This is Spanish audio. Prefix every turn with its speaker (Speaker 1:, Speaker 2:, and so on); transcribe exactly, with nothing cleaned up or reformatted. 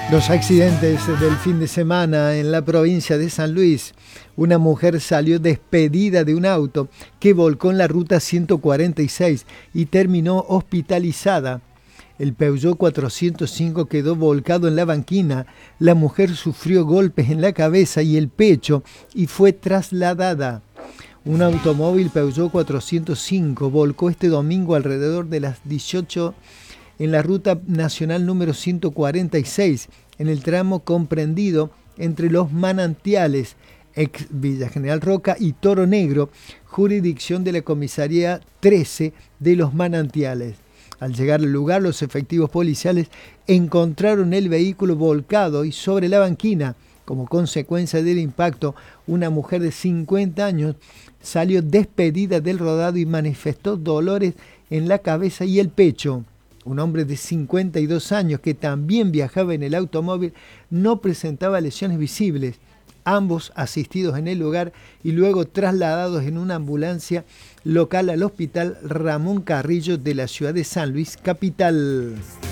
Speaker 1: Los accidentes del fin de semana en la provincia de San Luis. Una mujer salió despedida de un auto que volcó en la ruta ciento cuarenta y seis y terminó hospitalizada. El Peugeot cuatrocientos cinco quedó volcado en la banquina. La mujer sufrió golpes en la cabeza y el pecho y fue trasladada. Un automóvil Peugeot cuatrocientos cinco volcó este domingo alrededor de las dieciocho en la ruta nacional número ciento cuarenta y seis, en el tramo comprendido entre Los Manantiales, ex Villa General Roca, y Toro Negro, jurisdicción de la comisaría trece de Los Manantiales. Al llegar al lugar, los efectivos policiales encontraron el vehículo volcado y sobre la banquina. Como consecuencia del impacto, una mujer de cincuenta años salió despedida del rodado y manifestó dolores en la cabeza y el pecho. Un hombre de cincuenta y dos años que también viajaba en el automóvil no presentaba lesiones visibles. Ambos asistidos en el lugar y luego trasladados en una ambulancia local al hospital Ramón Carrillo de la ciudad de San Luis, capital.